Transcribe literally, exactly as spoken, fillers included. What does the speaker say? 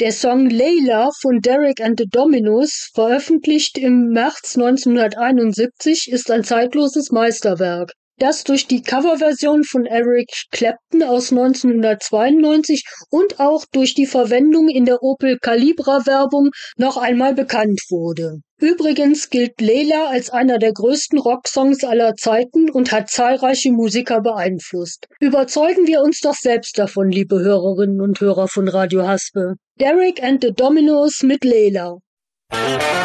Der Song Layla von Derek and the Dominos, veröffentlicht im März neunzehnhunderteinundsiebzig, ist ein zeitloses Meisterwerk, das durch die Coverversion von Eric Clapton aus neunzehnhundertzweiundneunzig und auch durch die Verwendung in der Opel Calibra-Werbung noch einmal bekannt wurde. Übrigens gilt Layla als einer der größten Rocksongs aller Zeiten und hat zahlreiche Musiker beeinflusst. Überzeugen wir uns doch selbst davon, liebe Hörerinnen und Hörer von Radio Haspe. Derek and the Dominos mit Layla.